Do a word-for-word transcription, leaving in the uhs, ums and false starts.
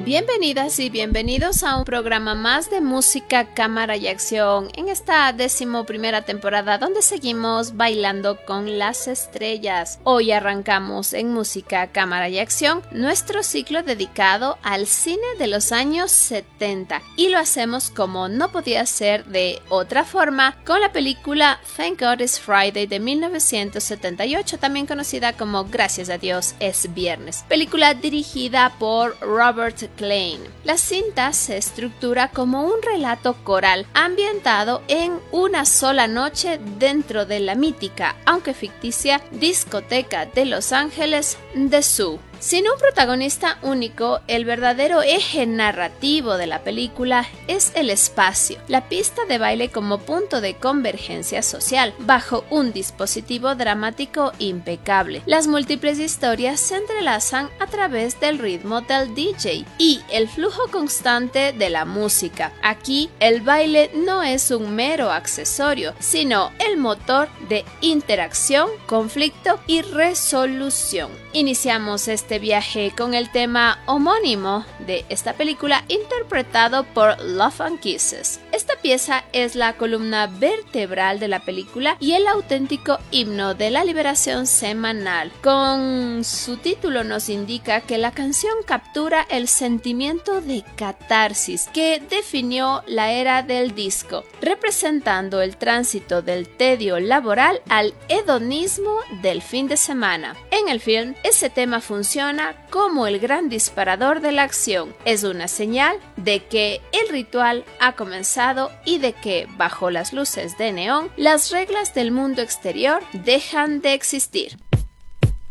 Bienvenidas y bienvenidos a un programa más de música, cámara y acción en esta decimoprimera temporada donde seguimos bailando con las estrellas. Hoy arrancamos en música, cámara y acción nuestro ciclo dedicado al cine de los años setenta y lo hacemos como no podía ser de otra forma con la película Thank God It's Friday de mil novecientos setenta y ocho, también conocida como Gracias a Dios es Viernes, película dirigida por Robert Klein. La cinta se estructura como un relato coral ambientado en una sola noche dentro de la mítica, aunque ficticia, discoteca de Los Ángeles The Zoo. Sin un protagonista único, el verdadero eje narrativo de la película es el espacio, la pista de baile como punto de convergencia social, bajo un dispositivo dramático impecable. Las múltiples historias se entrelazan a través del ritmo del D J y el flujo constante de la música. Aquí, el baile no es un mero accesorio, sino el motor de interacción, conflicto y resolución. Iniciamos este viaje con el tema homónimo de esta película interpretado por Love and Kisses. Esta pieza es la columna vertebral de la película y el auténtico himno de la liberación semanal. Con su título nos indica que la canción captura el sentimiento de catarsis que definió la era del disco, representando el tránsito del tedio laboral al hedonismo del fin de semana. En el film, ese tema funciona como el gran disparador de la acción. Es una señal de que el ritual ha comenzado y de que, bajo las luces de neón, las reglas del mundo exterior dejan de existir.